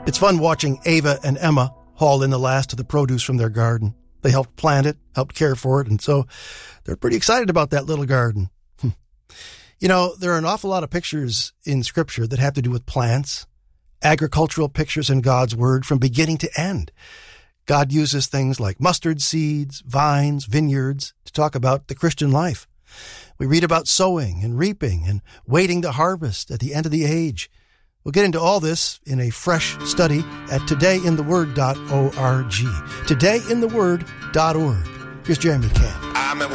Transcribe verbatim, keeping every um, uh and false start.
It's fun watching Ava and Emma haul in the last of the produce from their garden. They helped plant it, helped care for it, and so they're pretty excited about that little garden. You know, there are an awful lot of pictures in Scripture that have to do with plants, agricultural pictures in God's Word from beginning to end. God uses things like mustard seeds, vines, vineyards to talk about the Christian life. We read about sowing and reaping and waiting to harvest at the end of the age. We'll get into all this in a fresh study at today in the word dot org. today in the word dot org. Here's Jeremy Camp.